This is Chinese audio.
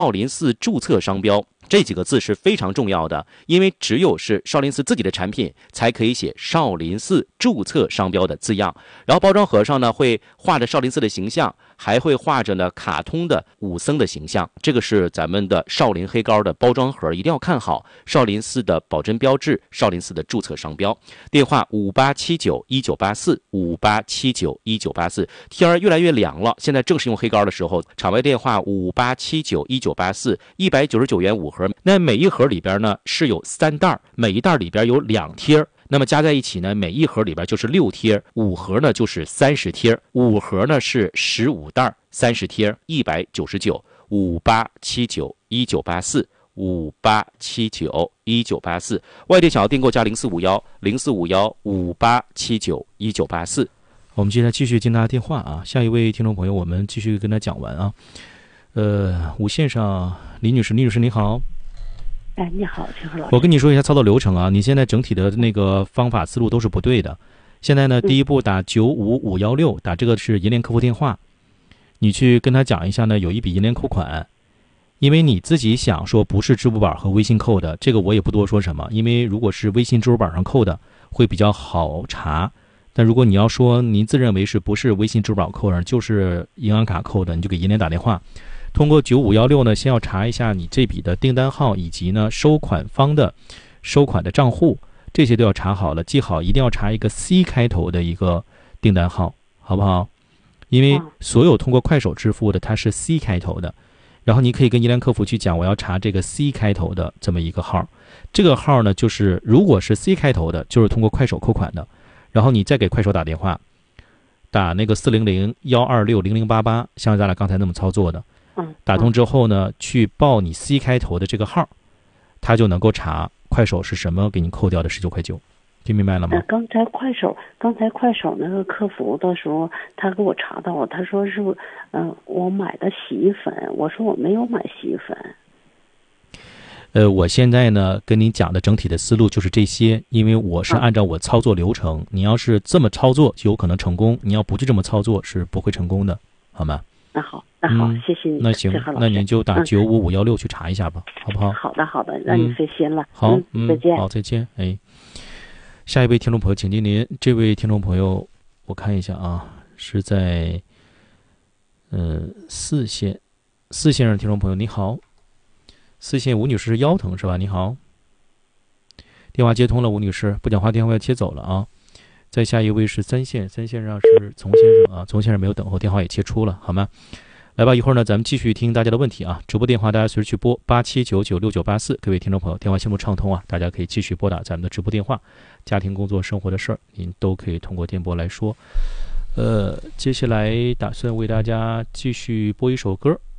少林寺注册商标这几个字是非常重要的，因为只有是少林寺自己的产品才可以写少林寺注册商标的字样。然后包装盒上呢会画着少林寺的形象，还会画着呢卡通的武僧的形象。这个是咱们的少林黑膏的包装盒，一定要看好少林寺的保真标志，少林寺的注册商标。电话58791984，58791984。天儿越来越凉了，现在正是用黑膏的时候。场外电话58791984，199元5盒。那每一盒里边呢是有3袋，每一袋里边有2贴，那么加在一起呢，每一盒里边就是6贴，5盒呢就是30贴，5盒呢是15袋，30贴，199，58791984，58791984。外地想要订购加0451045158791984。我们接下来继续接大家电话啊，下一位听众朋友，我们继续跟他讲完啊。无线上李女士，李女士你好。 哎，你好，秦河老师。 我跟你说一下操作流程啊，你现在整体的那个方法思路都是不对的。现在呢，第一步打95516，打这个是银联客服电话，你去跟他讲一下呢，有一笔银联扣款，因为你自己想说不是支付宝和微信扣的，这个我也不多说什么，因为如果是微信、支付宝上扣的，会比较好查。但如果你要说您自认为是不是微信、支付宝扣上，就是银行卡扣的，你就给银联打电话。通过9516呢，先要查一下你这笔的订单号以及呢收款方的收款的账户，这些都要查好了，记好一定要查一个 C 开头的一个订单号，好不好？因为所有通过快手支付的它是 C 开头的，然后你可以跟银联客服去讲，我要查这个 C 开头的这么一个号，这个号呢就是如果是 C 开头的，就是通过快手扣款的，然后你再给快手打电话，打那个400-126-0088，像咱俩刚才那么操作的。打通之后呢，去报你 C 开头的这个号，他就能够查快手是什么给你扣掉的19.9块，听明白了吗？ 刚才快手那个客服的时候，他给我查到，他说是我买的洗衣粉，我说我没有买洗衣粉。 我现在呢跟你讲的整体的思路就是这些，因为我是按照我操作流程，你要是这么操作就有可能成功，你要不去这么操作是不会成功的，好吗？ 那好，谢谢你。 那行，那您就打95516去查一下吧，好不好？ 好的，让你费心了。 好， 再见。 好，再见。哎，下一位听众朋友，请经您。这位听众朋友，我看一下啊，是在4线上听众朋友，你好。4线吴女士是腰疼是吧？你好。电话接通了，吴女士，不讲话电话要切走了啊。再下一位是3线上是丛先生啊，丛先生没有等候，电话也切出了，好吗？来吧，一会儿呢，咱们继续听大家的问题啊。直播电话大家随时去拨87996984，各位听众朋友，电话线路畅通啊，大家可以继续拨打咱们的直播电话，家庭、工作、生活的事儿，您都可以通过电波来说。接下来打算为大家继续播一首歌，